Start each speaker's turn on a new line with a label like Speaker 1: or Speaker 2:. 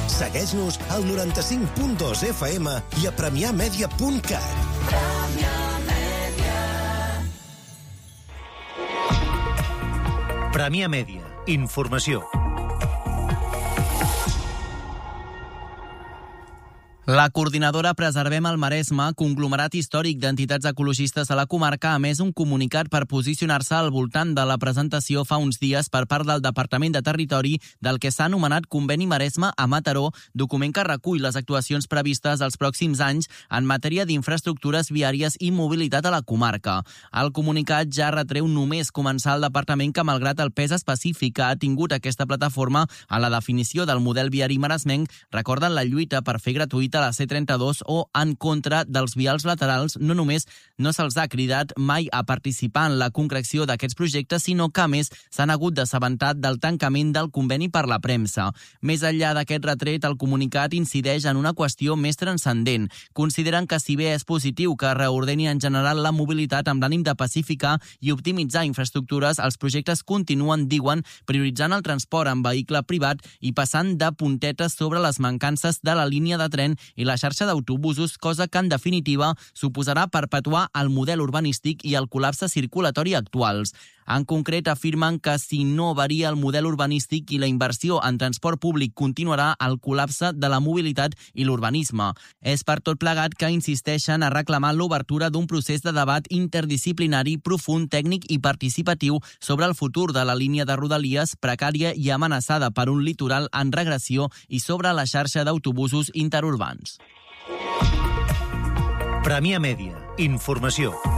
Speaker 1: Segueix-nos al 95.2 FM i a premiamedia.cat.
Speaker 2: Premià Mèdia. Informació.
Speaker 3: La coordinadora Preservem el Maresme, conglomerat històric d'entitats ecologistes a la comarca, ha emès un comunicat per posicionar-se al voltant de la presentació fa uns dies per part del Departament de Territori del que s'ha anomenat Conveni Maresme a Mataró, document que recull les actuacions previstes als pròxims anys en matèria d'infraestructures viàries i mobilitat a la comarca. El comunicat ja retreu només començar el departament que, malgrat el pes específic que ha tingut aquesta plataforma a la definició del model viari maresmenc, recorden la lluita per fer gratuïta a la C32 o en contra dels vials laterals. No només no se'ls ha cridat mai a participar en la concreció d'aquests projectes, sinó que, a més, s'han hagut d'assabentar del tancament del conveni per la premsa. Més enllà d'aquest retret, el comunicat incideix en una qüestió més transcendent. Consideren que, si bé és positiu que reordeni en general la mobilitat amb l'ànim de pacificar i optimitzar infraestructures, els projectes continuen, diuen, prioritzant el transport en vehicle privat i passant de puntetes sobre les mancances de la línia de tren i la xarxa d'autobusos, cosa que en definitiva suposarà perpetuar el model urbanístic i el col·lapse circulatori actuals. En concret, afirmen que si no varia el model urbanístic i la inversió en transport públic, continuarà el col·lapse de la mobilitat i l'urbanisme. És per tot plegat que insisteixen a reclamar l'obertura d'un procés de debat interdisciplinari profund, tècnic i participatiu sobre el futur de la línia de Rodalies, precària i amenaçada per un litoral en regressió, i sobre la xarxa d'autobusos interurbans.
Speaker 2: Premià Mèdia. Informació.